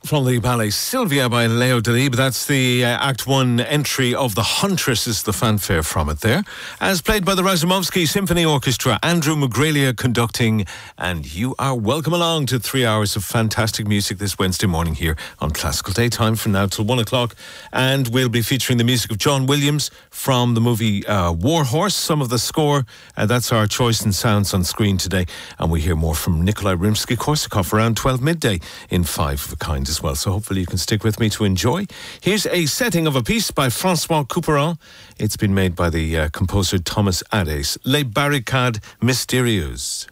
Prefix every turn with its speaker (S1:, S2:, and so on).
S1: From the ballet Sylvia by Leo Delibes. That's the Act 1 entry of The Huntress, is the fanfare from it there. As played by the Razumovsky Symphony Orchestra, Andrew Magrelia conducting, and you are welcome along to 3 hours of fantastic music this Wednesday morning here on Classical Daytime from now till 1 o'clock. And we'll be featuring the music of John Williams from the movie War Horse, some of the score. That's our choice in sounds on screen today. And we hear more from Nikolai Rimsky-Korsakov around 12 midday in Five of a Kind as well. So hopefully you can stick with me to enjoy. Here's a setting of a piece by François Couperin. It's been made by the composer Thomas Adès, Les Barricades Mystérieuses.